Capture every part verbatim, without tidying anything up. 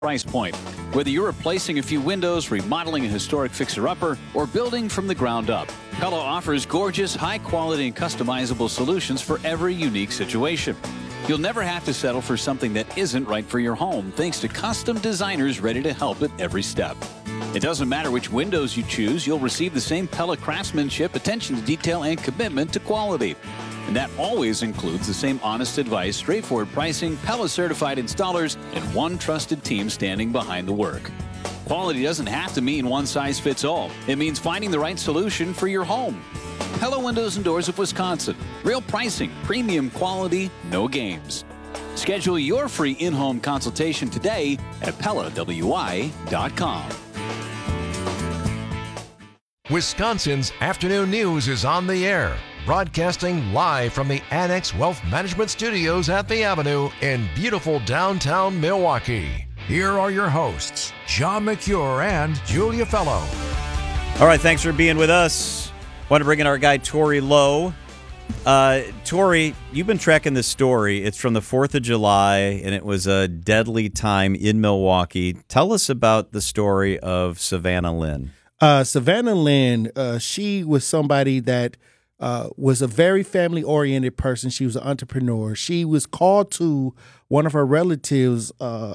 price point. Whether you're replacing a few windows, remodeling a historic fixer-upper, or building from the ground up, Pella offers gorgeous, high-quality, and customizable solutions for every unique situation. You'll never have to settle for something that isn't right for your home, thanks to custom designers ready to help at every step. It doesn't matter which windows you choose, you'll receive the same Pella craftsmanship, attention to detail, and commitment to quality. And that always includes the same honest advice, straightforward pricing, Pella-certified installers, and one trusted team standing behind the work. Quality doesn't have to mean one size fits all. It means finding the right solution for your home. Pella Windows and Doors of Wisconsin. Real pricing, premium quality, no games. Schedule your free in-home consultation today at Pella W I dot com. Wisconsin's Afternoon News is on the air, broadcasting live from the Annex Wealth Management Studios at The Avenue in beautiful downtown Milwaukee. Here are your hosts, John McCure and Julia Fellow. All right, thanks for being with us. Want to bring in our guy, Tori Lowe. Uh, Tori, you've been tracking this story. It's from the fourth of July, and it was a deadly time in Milwaukee. Tell us about the story of Savannah Lynn. Uh, Savannah Lynn, uh, she was somebody that uh, was a very family-oriented person. She was an entrepreneur. She was called to one of her relatives' uh,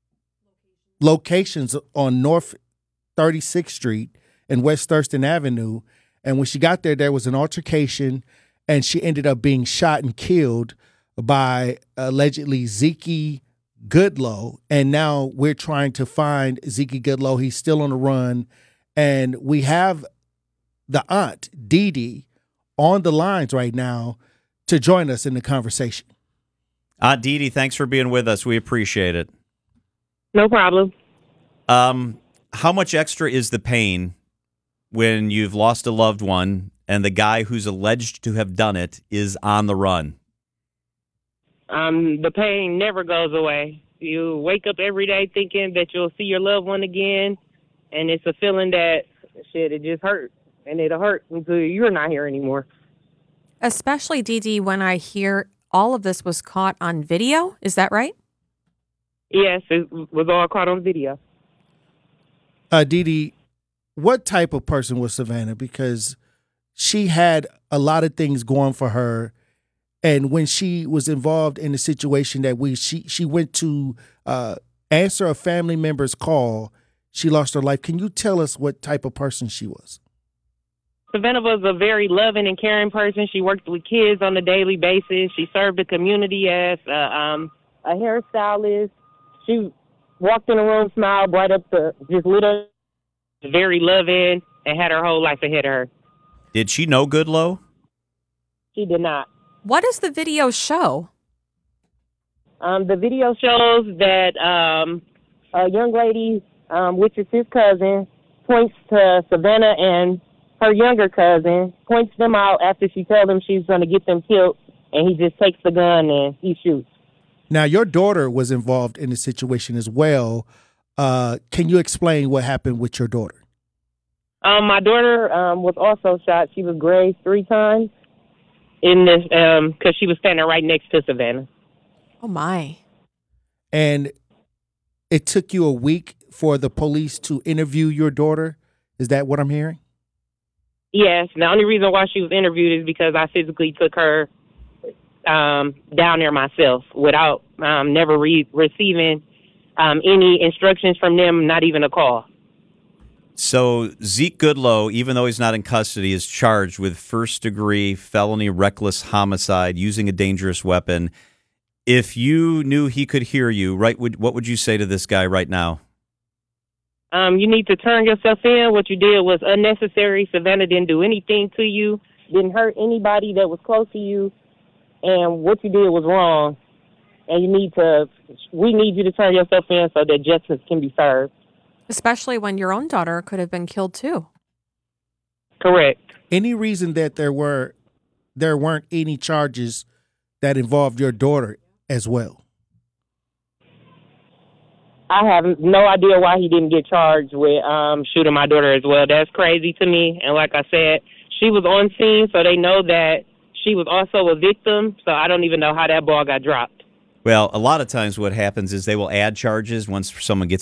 locations on North thirty-sixth Street and West Thurston Avenue. And when she got there, there was an altercation, and she ended up being shot and killed by allegedly Zeke Goodlow. And now we're trying to find Zeke Goodlow. He's still on the run. And we have the aunt, Dee Dee, on the lines right now to join us in the conversation. Aunt Dee Dee, thanks for being with us. We appreciate it. No problem. Um, how much extra is the pain when you've lost a loved one and the guy who's alleged to have done it is on the run? Um, the pain never goes away. You wake up every day thinking that you'll see your loved one again, and it's a feeling that, shit, it just hurt. And it'll hurt until you're not here anymore. Especially, Dee Dee, when I hear all of this was caught on video. Is that right? Yes, it was all caught on video. Uh, Dee Dee, what type of person was Savannah? Because she had a lot of things going for her. And when she was involved in the situation that we, she, she went to uh, answer a family member's call, she lost her life. Can you tell us what type of person she was? Savannah was a very loving and caring person. She worked with kids on a daily basis. She served the community as a, um, a hairstylist. She walked in the room, smiled, bright up the, just lit up, very loving, and had her whole life ahead of her. Did she know Goodlow? She did not. What does the video show? Um, the video shows that um, a young lady, um, which is his cousin, points to Savannah and her younger cousin, points them out after she tells him she's going to get them killed, and he just takes the gun and he shoots. Now, your daughter was involved in the situation as well. Uh, can you explain what happened with your daughter? Um, my daughter um, was also shot. She was grazed three times in this um, because she was standing right next to Savannah. Oh, my. And it took you a week for the police to interview your daughter? Is that what I'm hearing? Yes. The only reason why she was interviewed is because I physically took her um, down there myself without um, never re- receiving um, any instructions from them, not even a call. So Zeke Goodlow, even though he's not in custody, is charged with first-degree felony reckless homicide using a dangerous weapon. If you knew he could hear you, right, would, what would you say to this guy right now? Um, you need to turn yourself in. What you did was unnecessary. Savannah didn't do anything to you, didn't hurt anybody that was close to you, and what you did was wrong. And you need to, we need you to turn yourself in so that justice can be served. Especially when your own daughter could have been killed too. Correct. Any reason that there were, there weren't any charges that involved your daughter as well? I have no idea why he didn't get charged with um, shooting my daughter as well. That's crazy to me. And like I said, she was on scene, so they know that she was also a victim. So I don't even know how that ball got dropped. Well, a lot of times what happens is they will add charges once someone gets